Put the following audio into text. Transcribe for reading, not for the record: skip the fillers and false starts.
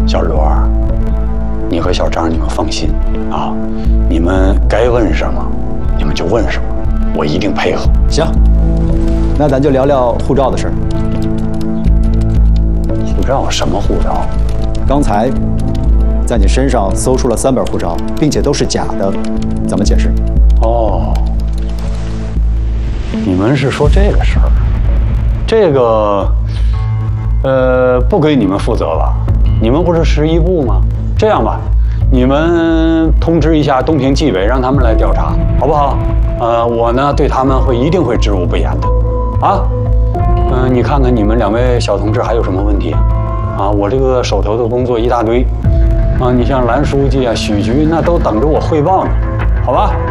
小罗，你和小张，你们放心啊，你们该问什么，你们就问什么，我一定配合。 行，那咱就聊聊护照的事儿。 护照？什么护照？ 刚才在你身上搜出了3本护照，并且都是假的，怎么解释？ 哦，你们是说这个事儿？这个，不归你们负责了。你们不是11部吗？这样吧，你们通知一下东平纪委，让他们来调查，好不好？我呢对他们一定会知无不言的。啊，你看看你们2位小同志还有什么问题？啊，我这个手头的工作一大堆，啊，你像蓝书记啊、许局那都等着我汇报呢，好吧？